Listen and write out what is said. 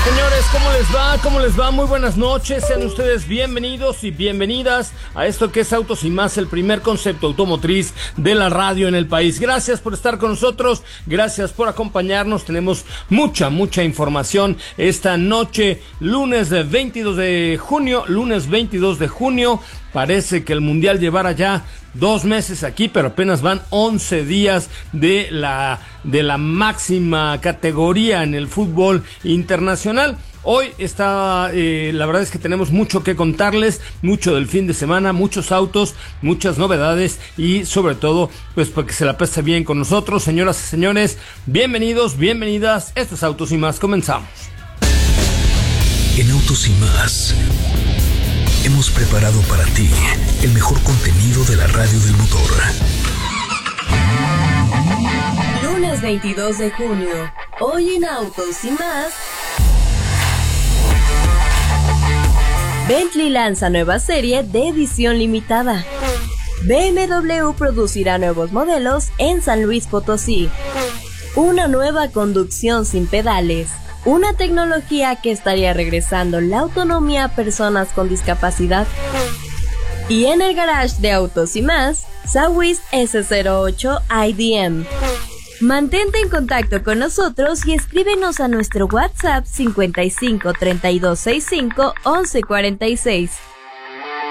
Señores, ¿cómo les va? ¿Cómo les va? Muy buenas noches. Sean ustedes bienvenidos y bienvenidas a esto que es Autos y Más, el primer concepto automotriz de la radio en el país. Gracias por estar con nosotros. Gracias por acompañarnos. Tenemos mucha información esta noche, lunes 22 de junio. Parece que el Mundial llevará ya 2 meses aquí, pero apenas van 11 días de la máxima categoría en el fútbol internacional. Hoy está, la verdad es que tenemos mucho que contarles, mucho del fin de semana, muchos autos, muchas novedades y sobre todo, pues para que se la pase bien con nosotros. Señoras y señores, bienvenidos, bienvenidas. Esto es Autos y Más, comenzamos. En Autos y Más hemos preparado para ti el mejor contenido de la radio del motor. Lunes 22 de junio, hoy en Autos y Más. Bentley lanza nueva serie de edición limitada. BMW producirá nuevos modelos en San Luis Potosí. Una nueva conducción sin pedales. Una tecnología que estaría regresando la autonomía a personas con discapacidad. Y en el garage de Autos y Más, Sawis S08 IDM. Mantente en contacto con nosotros y escríbenos a nuestro WhatsApp 55 32 65 11 46.